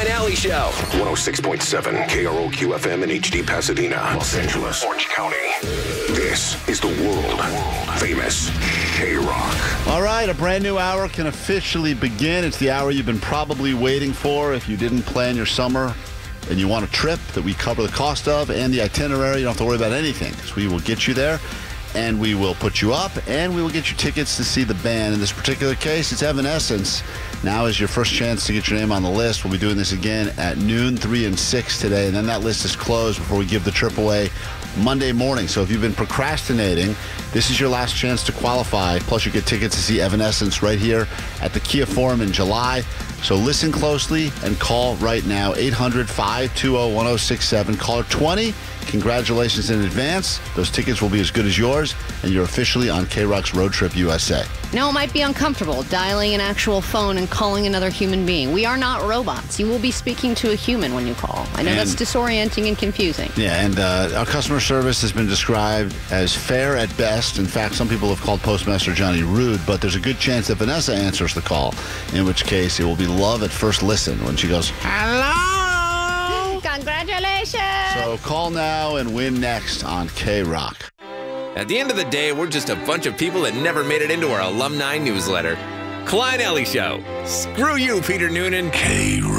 Klein Alley Show. 106.7 KROQ FM in HD Pasadena, Los Angeles, Orange County. This is the world famous K-Rock. All right, a brand new hour can officially begin. It's the hour you've been probably waiting for. If you didn't plan your summer and you want a trip that we cover the cost of and the itinerary, you don't have to worry about anything because we will get you there. And we will put you up, and we will get you tickets to see the band. In this particular case, it's Evanescence. Now is your first chance to get your name on the list. We'll be doing this again at noon, 3 and 6 today, and then that list is closed before we give the trip away Monday morning. So if you've been procrastinating, this is your last chance to qualify. Plus, you get tickets to see Evanescence right here at the Kia Forum in July. So listen closely and call right now, 800-520-1067. Caller 20, congratulations in advance. Those tickets will be as good as yours, and you're officially on K-Rock's Road Trip USA. Now, it might be uncomfortable dialing an actual phone and calling another human being. We are not robots. You will be speaking to a human when you call. I know that's disorienting and confusing. Yeah, and our customer service has been described as fair at best. In fact, some people have called Postmaster Johnny rude, but there's a good chance that Vanessa answers the call, in which case it will be love at first listen when she goes, hello! Congratulations! So call now and win next on K-Rock. At the end of the day, we're just a bunch of people that never made it into our alumni newsletter. Klein Alley Show. Screw you, Peter Noonan. K-Rock.